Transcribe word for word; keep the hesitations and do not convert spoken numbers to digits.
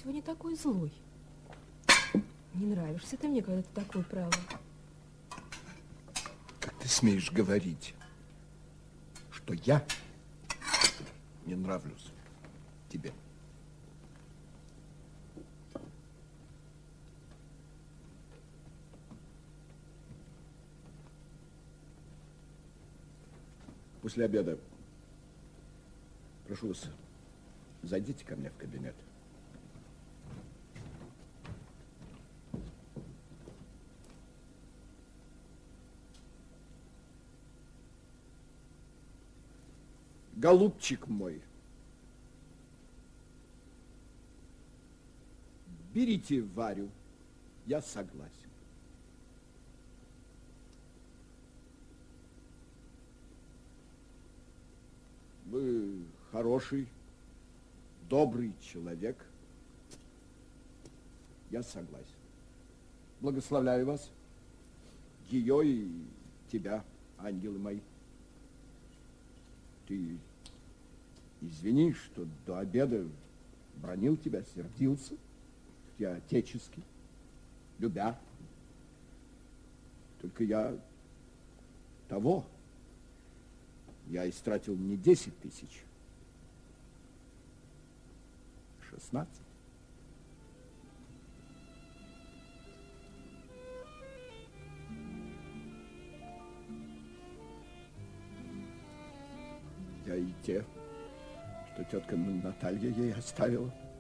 сегодня такой злой? Не нравишься ты мне, когда ты такой, право. Как ты смеешь говорить, что я не нравлюсь тебе? После обеда, прошу вас, зайдите ко мне в кабинет. Голубчик мой, берите Варю, я согласен. Вы хороший, добрый человек. Я согласен. Благословляю вас, ее и тебя, ангелы мои. Ты извини, что до обеда бранил тебя, сердился, я отечески, любя. Только я того... Я истратил не десять тысяч, шестнадцать. Я и те, что тетка Наталья ей оставила.